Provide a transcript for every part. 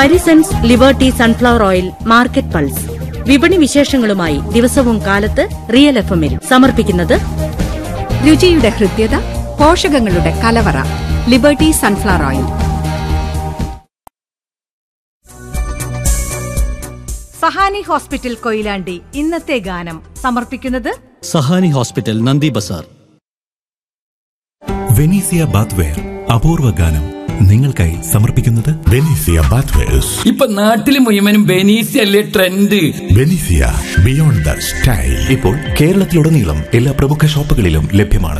Parisons liberty sunflower oil market pulse. വിപണി വിശേഷങ്ങളുമായി ദിവസവും കാലത്ത് റിയൽ FM-ൽ സമർപ്പിക്കുന്നത് രുചിയുടെ ഹൃദ്യത, പോഷകങ്ങളുടെ കലവറ. Liberty sunflower oil. Sahani hospital Koyilandy ഇന്നത്തെ ഗാനം സമർപ്പിക്കുന്നത് സഹാനി ഹോസ്പിറ്റൽ നന്ദി ബസാർ. വെനീസിയ ബാത്ത്വെയർ അപൂർവ ഗാനം നിങ്ങൾക്കായി സമർപ്പിക്കുന്നത് ബെനീസിയ ബാത്ത്വെയർസ്. ഇപ്പൊ നാട്ടില് മുഴുവനും ബെനീസിയ അല്ലേ ട്രെൻഡ്. ബെനീസിയ ബിയോണ്ട് ദ സ്റ്റൈൽ ഇപ്പോൾ കേരളത്തിലുടനീളം എല്ലാ പ്രമുഖ ഷോപ്പുകളിലും ലഭ്യമാണ്.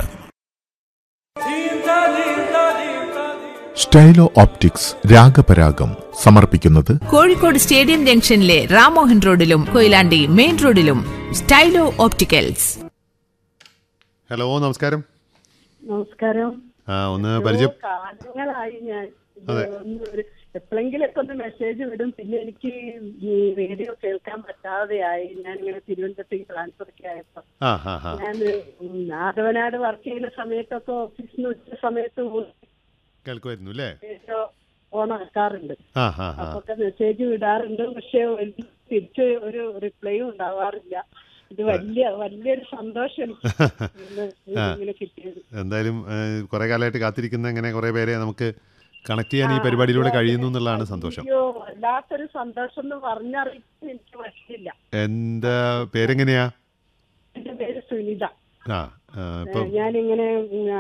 സ്റ്റൈലോ ഓപ്റ്റിക്സ് രാഗപരാഗം സമർപ്പിക്കുന്നത് കോഴിക്കോട് സ്റ്റേഡിയം ജംഗ്ഷനിലെ റാമോഹൻ റോഡിലും കൊയിലാണ്ടി മെയിൻ റോഡിലും സ്റ്റൈലോ ഓപ്റ്റിക്കൽസ്. ഹലോ, നമസ്കാരം. നമസ്കാരം. ഒന്ന് പരിചയം. കാലങ്ങളായി ഞാൻ എപ്പോഴെങ്കിലൊക്കെ ഒന്ന് മെസ്സേജ് വിടും. പിന്നെ എനിക്ക് ഈ റേഡിയോ കേൾക്കാൻ പറ്റാതെയായി. ഞാൻ ഇങ്ങനെ തിരുവനന്തപുരത്തേക്ക് ട്രാൻസ്ഫർ ഒക്കെ ആയപ്പോ ഞാൻ ആദവനാട് വർക്ക് ചെയ്യുന്ന സമയത്തൊക്കെ ഓഫീസിൽ നിന്ന് ഉച്ച സമയത്ത് കേൾക്കുമായിരുന്നു അല്ലേ? ഓണാക്കാറുണ്ട്. അപ്പൊക്കെ മെസ്സേജ് വിടാറുണ്ട്. പക്ഷെ തിരിച്ച് ഒരു റിപ്ലൈയും ഉണ്ടാവാറില്ല. ഇത് വലിയൊരു സന്തോഷം കിട്ടിയത്. എന്തായാലും കുറെ കാലമായിട്ട് കാത്തിരിക്കുന്ന ഇങ്ങനെ കുറെ പേരെ നമുക്ക് കണക്ട് ചെയ്യാൻ ഈ പരിപാടിയിലൂടെ കഴിയുന്നു എന്നുള്ളതാണ് സന്തോഷം. വല്ലാത്തൊരു സന്തോഷം എന്ന് പറഞ്ഞറിയിക്കാൻ എനിക്ക് പറ്റില്ല. എന്താ പേരെങ്ങനെയാ? എന്റെ പേര് സുനിത. ഞാനിങ്ങനെ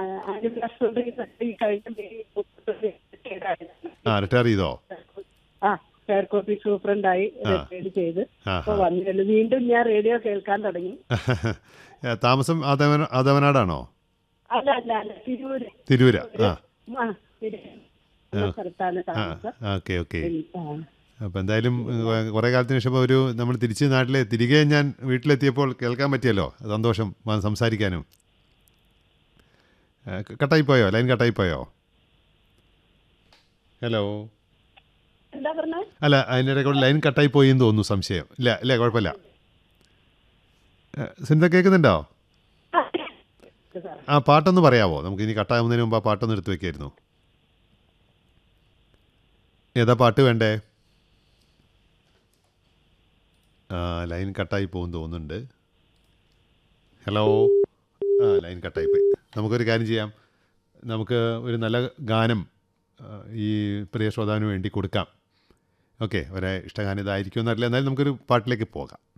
റിട്ടയർ ചെയ്തോ? ഫെയർ കോപ്പി സൂപ്രണ്ടായി റിട്ടയർ ചെയ്ത് വന്നില്ല. വീണ്ടും ഞാൻ റേഡിയോ കേൾക്കാൻ തുടങ്ങി. താമസം ആദവനാടാണോ? അല്ല അല്ല അല്ല, തിരൂര്. തിരൂര് സ്ഥലത്താണ് താമസം. Okay okay. അപ്പം എന്തായാലും കുറേ കാലത്തിന് ശേഷം നമ്മൾ തിരികെ ഞാൻ വീട്ടിലെത്തിയപ്പോൾ കേൾക്കാൻ പറ്റിയല്ലോ. സന്തോഷം സംസാരിക്കാനും. കട്ടായിപ്പോയോ? ലൈൻ കട്ടായിപ്പോയോ? ഹലോ. എന്താ പറഞ്ഞ? അല്ല, അതിനിടെ കൂടെ ലൈൻ കട്ടായി പോയി എന്ന് തോന്നുന്നു. സംശയം ഇല്ല ഇല്ല, കുഴപ്പമില്ല. സിനിമ കേൾക്കുന്നുണ്ടോ? ആ പാട്ടൊന്ന് പറയാവോ? നമുക്ക് ഇനി കട്ടാകുന്നതിന് മുമ്പ് ആ പാട്ടൊന്ന് എടുത്തു വെക്കായിരുന്നു. ഏതാ പാട്ട് വേണ്ടേ? ലൈൻ കട്ടായി പോകും തോന്നുന്നുണ്ട്. ഹലോ. ലൈൻ കട്ടായി പോയി. നമുക്കൊരു കാര്യം ചെയ്യാം. നമുക്ക് ഒരു നല്ല ഗാനം ഈ പ്രിയ ശ്രോതാവിന് വേണ്ടി കൊടുക്കാം. ഓക്കെ, ഒരേ ഇഷ്ടഗാനം ഇതായിരിക്കും എന്നറിയില്ല. എന്നാലും നമുക്കൊരു പാട്ടിലേക്ക് പോകാം.